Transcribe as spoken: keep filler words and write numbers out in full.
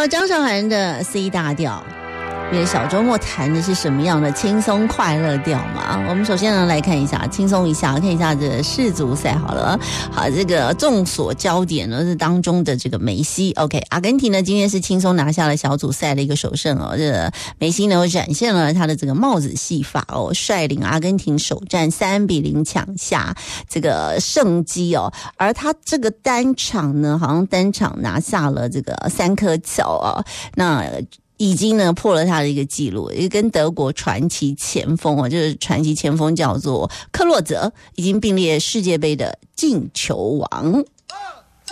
好，张韶涵的 C 大调。因为小周末谈的是什么样的轻松快乐调嘛？我们首先呢来看一下，轻松一下，看一下这世足赛好了。好，这个众所焦点呢是当中的这个梅西。OK， 阿根廷呢今天是轻松拿下了小组赛的一个首胜哦。这个梅西呢展现了他的这个帽子戏法哦，率领阿根廷首战三比零抢下这个胜机哦。而他这个单场呢，好像单场拿下了这个三颗球哦。那已经呢破了他的一个记录，也跟德国传奇前锋哦，就是传奇前锋叫做克洛泽，已经并列世界杯的进球王。